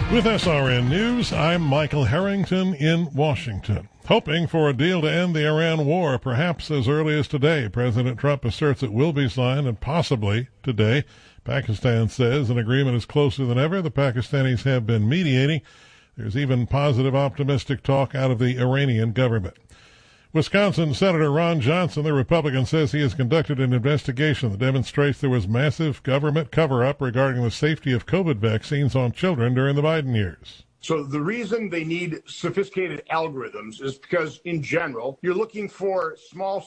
With SRN News, I'm Michael Harrington in Washington. Hoping for a deal to end the Iran war, perhaps as early as today. President Trump asserts it will be signed, and possibly today. Pakistan says an agreement is closer than ever. The Pakistanis have been mediating. There's even positive, optimistic talk out of the Iranian government. Wisconsin Senator Ron Johnson, the Republican, says he has conducted an investigation that demonstrates there was massive government cover-up regarding the safety of COVID vaccines on children during the Biden years. So the reason they need sophisticated algorithms is because, in general, you're looking for small